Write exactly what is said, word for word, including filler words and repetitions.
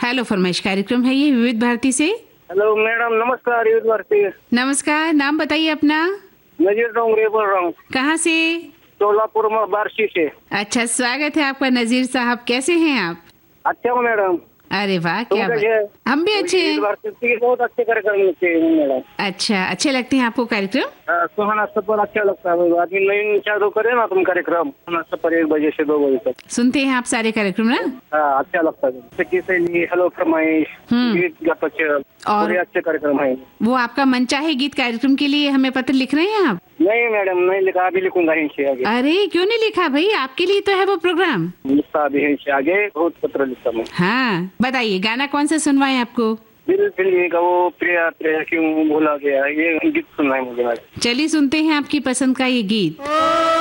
Hello फरमाइश कार्यक्रम है ये विविध भारती से। हेलो मैडम, नमस्कार। युद्ध भारती। नमस्कार, नाम बताइए अपना। नजीर डोंगरे बोल रहा हूँ। कहाँ से? सोलापुर में बारसी से। अच्छा, स्वागत है आपका नजीर साहब। कैसे हैं आप? अच्छा हूँ मैडम। अरे वाह, क्या तुम कैसे बात। हैं? हम भी अच्छे युद्ध हैं। भारती के बहुत अच्छे कार्यक्रम लगते हैं मैडम। अच्छा, अच्छे लगते हैं आपको कार्यक्रम? हाँ, सुहाना सफर अच्छा लगता है। आदमी नई चालू करे ना तुम कार्यक्रम, सुहाना सफर एक बजे से दो बजे तक। सुनते हैं आप सारे कार्यक्रम ना? हाँ, अच्छा लगता है। सखी सहेली, हेलो फरमाइश, हम्म। गीत गपशप, और- बड़े अच्छे कार्यक्रम है। वो आपका मनचाहे गीत कार्यक्रम के लिए हमें पत्र लिख रहे हैं आप? नहीं मैडम, नहीं लिखा, अभी लिखूंगा इनसे आगे। अरे क्यों नहीं लिखा भाई, आपके लिए तो है वो प्रोग्राम। लिखता अभी इनसे आगे, बहुत पत्र लिखता मैं। हाँ, बताइए गाना कौन सा सुनवाएं आपको? दिल फिल्मी का वो प्रिया प्रिया क्यों भूला गया, ये गीत सुनना है मुझे। चलिए सुनते हैं आपकी पसंद का ये गीत।